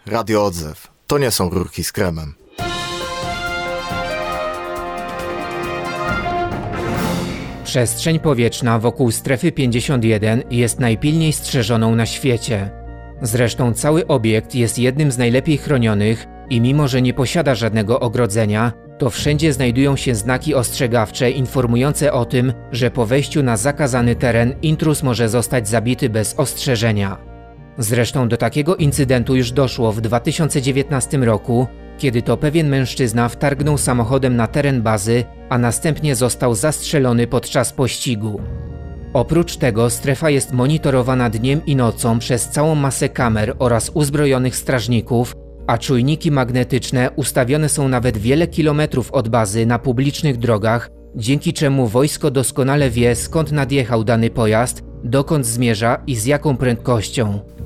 Radio Odzew. To nie są rurki z kremem. Przestrzeń powietrzna wokół strefy 51 jest najpilniej strzeżoną na świecie. Zresztą cały obiekt jest jednym z najlepiej chronionych i mimo, że nie posiada żadnego ogrodzenia, to wszędzie znajdują się znaki ostrzegawcze informujące o tym, że po wejściu na zakazany teren intruz może zostać zabity bez ostrzeżenia. Zresztą do takiego incydentu już doszło w 2019 roku, kiedy to pewien mężczyzna wtargnął samochodem na teren bazy, a następnie został zastrzelony podczas pościgu. Oprócz tego strefa jest monitorowana dniem i nocą przez całą masę kamer oraz uzbrojonych strażników, a czujniki magnetyczne ustawione są nawet wiele kilometrów od bazy na publicznych drogach, dzięki czemu wojsko doskonale wie, skąd nadjechał dany pojazd, dokąd zmierza i z jaką prędkością.